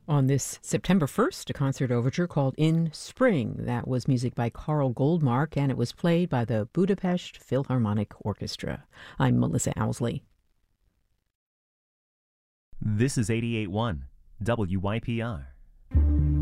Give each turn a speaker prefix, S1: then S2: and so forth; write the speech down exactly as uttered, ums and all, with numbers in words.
S1: On this September first, a concert overture called In Spring. That was music by Carl Goldmark, and it was played by the Budapest Philharmonic Orchestra. I'm Melissa Owsley.
S2: This is eighty-eight point one W Y P R.